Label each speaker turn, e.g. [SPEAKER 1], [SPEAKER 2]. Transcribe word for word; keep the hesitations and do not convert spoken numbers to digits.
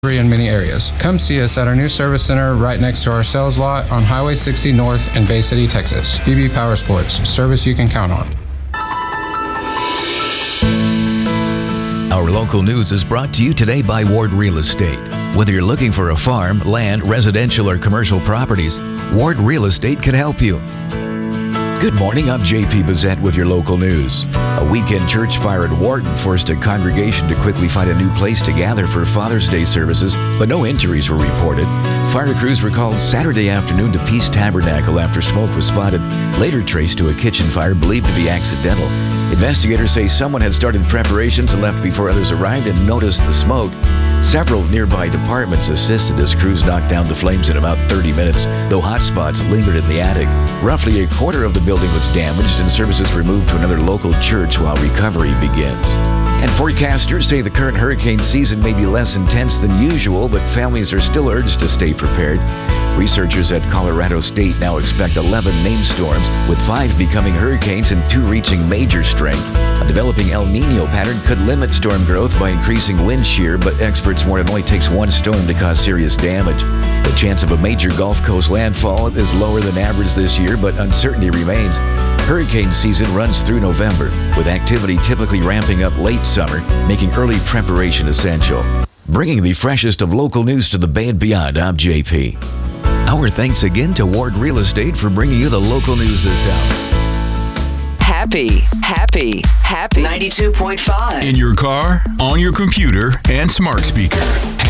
[SPEAKER 1] in many areas. Come see us at our new service center right next to our sales lot on Highway sixty North in Bay City, Texas. B B Power Sports, service you can count on.
[SPEAKER 2] Our local news is brought to you today by Ward Real Estate. Whether you're looking for a farm, land, residential, or commercial properties, Ward Real Estate can help you. Good morning, I'm J P Bazette with your local news. A weekend church fire at Wharton forced a congregation to quickly find a new place to gather for Father's Day services, but no injuries were reported. Fire crews were called Saturday afternoon to Peace Tabernacle after smoke was spotted, later traced to a kitchen fire believed to be accidental. Investigators say someone had started preparations and left before others arrived and noticed the smoke. Several nearby departments assisted as crews knocked down the flames in about thirty minutes, though hot spots lingered in the attic. Roughly a quarter of the building was damaged and services were moved to another local church while recovery begins. And forecasters say the current hurricane season may be less intense than usual, but families are still urged to stay prepared. Researchers at Colorado State now expect eleven named storms, with five becoming hurricanes and two reaching major strength. A developing El Nino pattern could limit storm growth by increasing wind shear, but experts warn it only takes one storm to cause serious damage. The chance of a major Gulf Coast landfall is lower than average this year, but uncertainty remains. Hurricane season runs through November, with activity typically ramping up late summer, making early preparation essential. Bringing the freshest of local news to the Bay and beyond, I'm J P. Our thanks again to Ward Real Estate for bringing you the local news this hour.
[SPEAKER 3] Happy, happy, happy. ninety-two point five.
[SPEAKER 4] In your car, on your computer, and smart speaker.